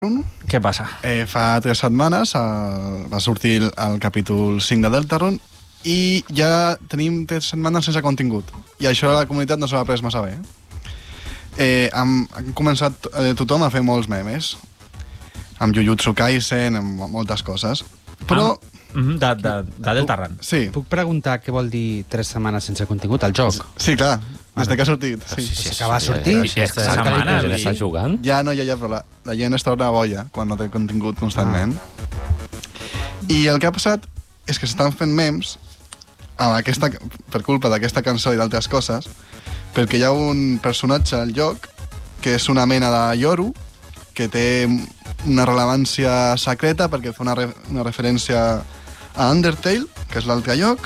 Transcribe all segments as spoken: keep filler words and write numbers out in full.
Què passa? Eh, fa tres setmanes eh, va sortir el, el capítol cinc de Deltarune i ja tenim tres setmanes sense contingut. I això la comunitat no s'ho ha pres massa bé. Eh, hem, hem començat eh, tothom a fer molts memes. Amb Jujutsu Kaisen, amb moltes coses. Però... Ah, de, de, de Deltarune. Sí. Puc preguntar què vol dir tres setmanes sense contingut, el joc? Sí, clar. Des que ha sortit. Sí. Sí, sí, que va sortir. Sí, aquesta setmana. Ja està jugant? Ja no, ja, ja, però la, la gent està una boia quan no té contingut constantment. Ah. I el que ha passat és que s'estan fent memes amb aquesta, per culpa d'aquesta cançó i d'altres coses, perquè hi ha un personatge al joc que és una mena de Yoru, que té una rellevància secreta perquè fa una, re, una referència a Undertale, que és l'altre lloc,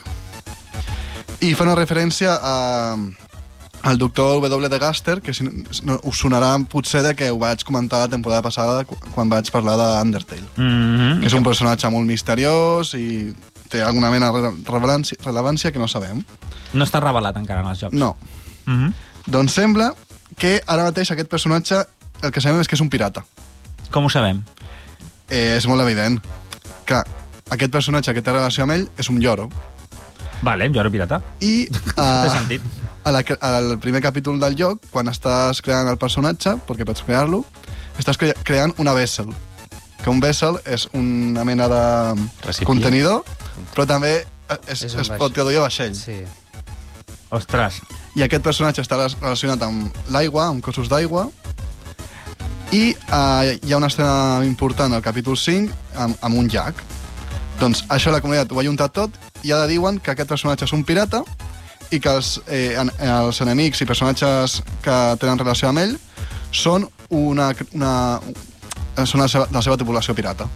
i fa una referència a, al doctor W. de Gaster, que si, no, us sonarà potser de que ho vaig comentar la temporada passada quan vaig parlar d'Undertale. Mm-hmm. Que és un personatge molt misteriós i té alguna mena de rellevància, rellevància que no sabem. No està revelat encara en els jocs. No. Mm-hmm. Doncs sembla que ara mateix aquest personatge el que sabem és que és un pirata. Com ho sabem? Eh, és molt evident que aquest personatge que té relació amb ell és un lloro. Vale, jo era pirata. I Té uh, sentit. a la, al primer capítol del joc, quan estàs creant el personatge, perquè pots crear-lo, estàs cre creant una vessel. Que un vessel és una mena de Recipient. contenidor, però també es, És es, un es vaixell. pot traduir a vaixell. Sí. Ostres. I aquest personatge està relacionat amb l'aigua, amb cossos d'aigua, i uh, hi ha una escena important al capítol cinc amb, amb un llac. Doncs això la comunitat ho ha juntat tot i ara diuen que aquest personatge és un pirata i que els, eh, en, els enemics i personatges que tenen relació amb ell són una, una, són la seva, la seva tripulació pirata.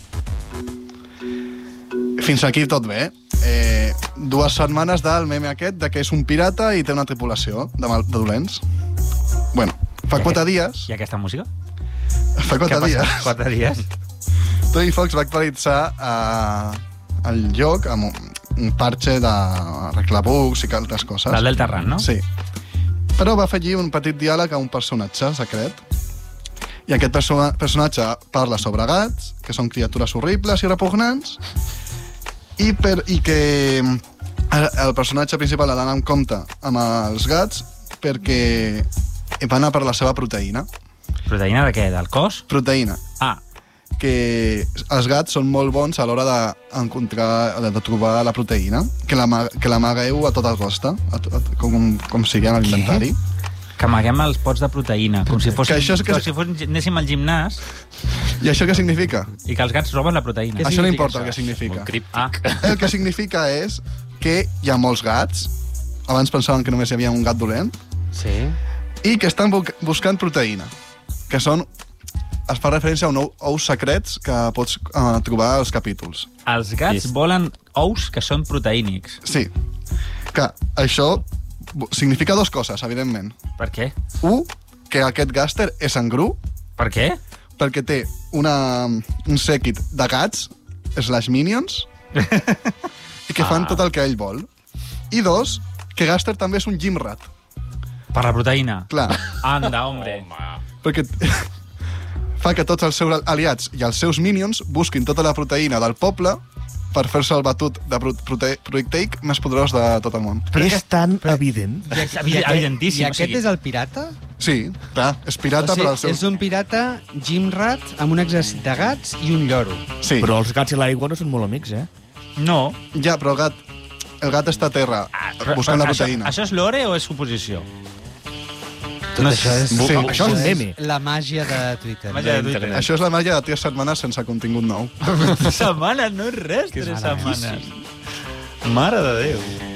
Fins aquí tot bé. Eh, dues setmanes del meme aquest de que és un pirata i té una tripulació de, mal, de dolents. Bueno, fa I quatre aquest, dies... I aquesta música? Fa quatre Què dies... passa? Quatre dies? Tony Fox va actualitzar eh, el joc amb un, un parche d'arreglar bugs i altres coses. Del Deltarune, no? Sí. Però va afegir un petit diàleg a un personatge secret. I aquest perso personatge parla sobre gats, que són criatures horribles i repugnants, i, per, i que el, el personatge principal ha d'anar en compte amb els gats perquè va anar per la seva proteïna. Proteïna de què? Del cos? Proteïna. Ah, Que els gats són molt bons a l'hora d'encontrar, de, de trobar la proteïna, que l'amagueu a tota costa, a, a, com, com sigui en l'inventari. que amaguem els pots de proteïna, com si, fossin, Que això és que- com si fos, anéssim al gimnàs I això què significa? i que els gats roben la proteïna. Què Això no significa importa això? el que significa. Molt críptic. Ah, El que significa és que hi ha molts gats, abans pensaven que només hi havia un gat dolent, Sí. i que estan bu buscant proteïna, que són... Es fa referència a un ou, ous secrets que pots uh, trobar als capítols. els gats Sí. volen ous que són proteínics. Sí, que això significa dues coses, evidentment. Per què? Un, que aquest gàster és engru, Per què? perquè té una, un sèquit de gats, slash minions, i que fan Ah. tot el que ell vol. I dos, que Gaster també és un gymrat. Per la proteïna. Clar, Anda, hombre. perquè fa que tots els seus aliats i els seus minions busquin tota la proteïna del poble per fer-se el batut de prote proteic més poderós de tot el món. Però és que- tan evident. I, evi- evidentíssim. I aquest és el pirata? Sí, clar, és pirata, O sigui, però el seu... és un pirata gymrat amb un exèrcit de gats i un lloro. Sí, Però els gats i l'aigua no són molt amics, eh? No. ja, però el gat, el gat està a terra Però- buscant la però proteïna. Això, això és lore o és suposició? Tot No, això és... sí, això és meme. La màgia de Twitter. Màgia de Twitter. Això és la màgia de tres setmanes sense contingut nou. Setmanes, no és res, Que és tres maravillós. setmanes. Mare de Déu.